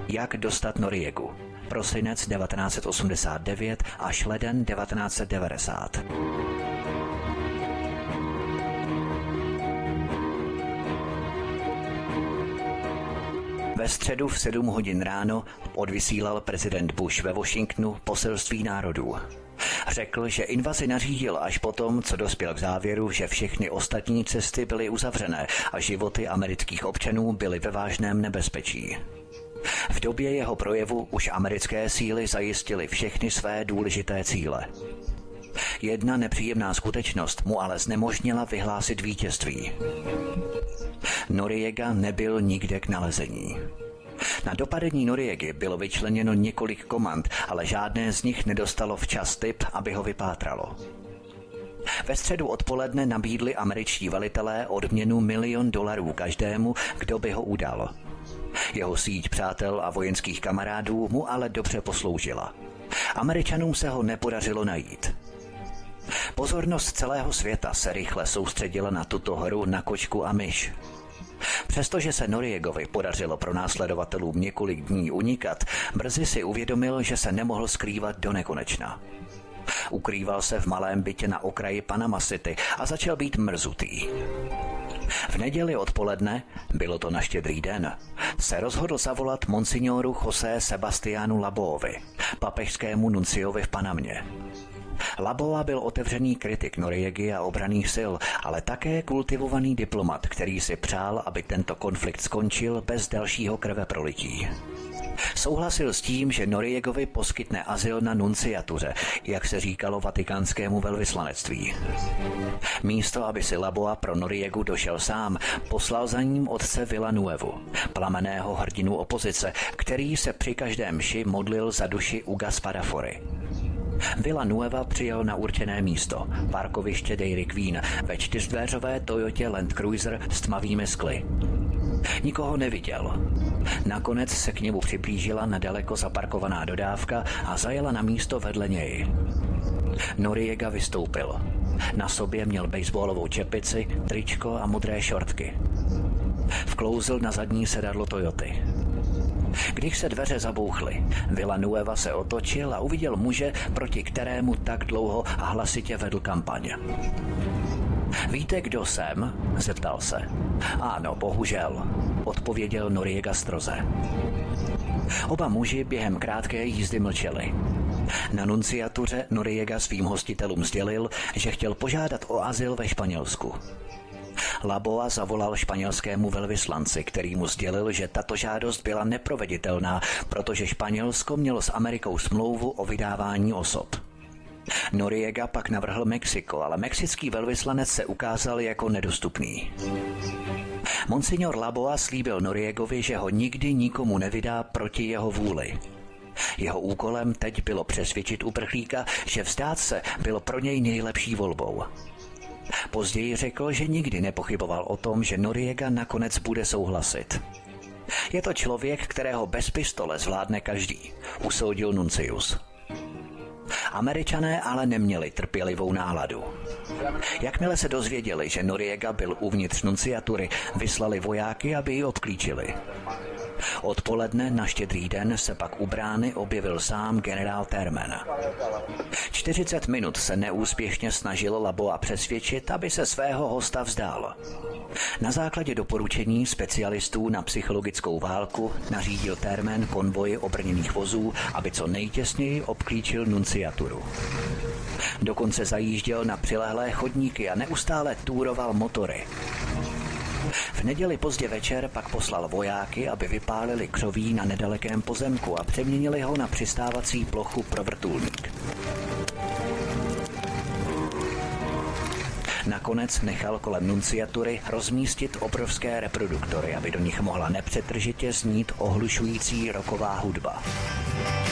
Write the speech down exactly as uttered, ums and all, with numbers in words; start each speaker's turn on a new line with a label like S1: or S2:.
S1: Jak dostat Noriegu. Prosinec devatenáct set osmdesát devět až leden devatenáct set devadesát. Ve středu v sedm hodin ráno odvysílal prezident Bush ve Washingtonu poselství národů. Řekl, že invazi nařídil až potom, co dospěl k závěru, že všechny ostatní cesty byly uzavřené a životy amerických občanů byly ve vážném nebezpečí. V době jeho projevu už americké síly zajistily všechny své důležité cíle. Jedna nepříjemná skutečnost mu ale znemožnila vyhlásit vítězství. Noriega nebyl nikde k nalezení. Na dopadení Noriegy bylo vyčleněno několik komand, ale žádné z nich nedostalo včas tip, aby ho vypátralo. Ve středu odpoledne nabídli američtí velitelé odměnu milion dolarů každému, kdo by ho udal. Jeho síť přátel a vojenských kamarádů mu ale dobře posloužila. Američanům se ho nepodařilo najít. Pozornost celého světa se rychle soustředila na tuto hru na kočku a myš. Přestože se Noriegovi podařilo pronásledovatelům několik dní unikat, brzy si uvědomil, že se nemohl skrývat do nekonečna. Ukrýval se v malém bytě na okraji Panama City a začal být mrzutý. V neděli odpoledne, bylo to na Štědrý den, se rozhodl zavolat monsignoru José Sebastianu Labovi, papežskému nunciovi v Panamě. Laboa byl otevřený kritik Noriegy a obranných sil, ale také kultivovaný diplomat, který si přál, aby tento konflikt skončil bez dalšího krveprolití. Souhlasil s tím, že Noriegovi poskytne azyl na nunciatuře, jak se říkalo vatikánskému velvyslanectví. Místo, aby si Laboa pro Noriegu došel sám, poslal za ním otce Villanuevu, plamenného hrdinu opozice, který se při každém mši modlil za duši Huga Spadafory. Villanueva přijel na určené místo, parkoviště Dairy Queen, ve čtyřdveřové Toyotě Land Cruiser s tmavými skly. Nikoho neviděl. Nakonec se k němu přiblížila nedaleko zaparkovaná dodávka a zajela na místo vedle něj. Noriega vystoupil. Na sobě měl baseballovou čepici, tričko a modré šortky. Vklouzl na zadní sedadlo Toyoty. Když se dveře zabouchly, Villanueva se otočil a uviděl muže, proti kterému tak dlouho a hlasitě vedl kampaň. Víte, kdo jsem? Zeptal se. Ano, bohužel, odpověděl Noriega stroze. Oba muži během krátké jízdy mlčeli. Na nunciatuře Noriega svým hostitelům sdělil, že chtěl požádat o azyl ve Španělsku. Laboa zavolal španělskému velvyslanci, který mu sdělil, že tato žádost byla neproveditelná, protože Španělsko mělo s Amerikou smlouvu o vydávání osob. Noriega pak navrhl Mexiko, ale mexický velvyslanec se ukázal jako nedostupný. Monsignor Laboa slíbil Noriegovi, že ho nikdy nikomu nevydá proti jeho vůli. Jeho úkolem teď bylo přesvědčit uprchlíka, že vzdát se bylo pro něj nejlepší volbou. Později řekl, že nikdy nepochyboval o tom, že Noriega nakonec bude souhlasit. Je to člověk, kterého bez pistole zvládne každý, usoudil nuncius. Američané ale neměli trpělivou náladu. Jakmile se dozvěděli, že Noriega byl uvnitř nunciatury, vyslali vojáky, aby ji obklíčili. Odpoledne na Štědrý den se pak u brány objevil sám generál Thurman. čtyřicet minut se neúspěšně snažil Laboa přesvědčit, aby se svého hosta vzdal. Na základě doporučení specialistů na psychologickou válku nařídil Thurman konvoj obrněných vozů, aby co nejtěsněji obklíčil nunciaturu. Dokonce zajížděl na přilehlé chodníky a neustále túroval motory. V neděli pozdě večer pak poslal vojáky, aby vypálili křoví na nedalekém pozemku a přeměnili ho na přistávací plochu pro vrtulník. Nakonec nechal kolem nunciatury rozmístit obrovské reproduktory, aby do nich mohla nepřetržitě znít ohlušující rocková hudba.